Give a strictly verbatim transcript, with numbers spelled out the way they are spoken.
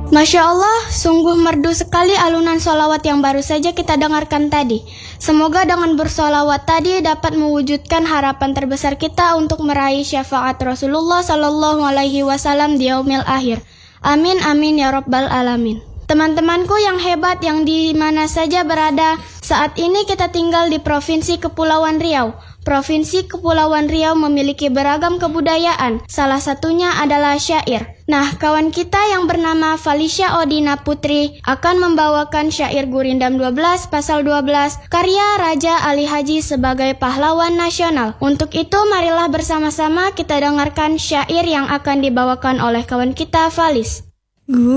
Masya Allah, sungguh merdu sekali alunan sholawat yang baru saja kita dengarkan tadi. Semoga dengan bersolawat tadi dapat mewujudkan harapan terbesar kita untuk meraih syafaat Rasulullah Sallallahu Alaihi Wasallam di yaumil akhir. Amin amin ya rabbal alamin. Teman-temanku yang hebat yang di mana saja berada, saat ini kita tinggal di Provinsi Kepulauan Riau. Provinsi Kepulauan Riau memiliki beragam kebudayaan, salah satunya adalah syair. Nah, kawan kita yang bernama Felicia Odina Putri akan membawakan syair Gurindam dua belas pasal dua belas karya Raja Ali Haji sebagai pahlawan nasional. Untuk itu, marilah bersama-sama kita dengarkan syair yang akan dibawakan oleh kawan kita Falis.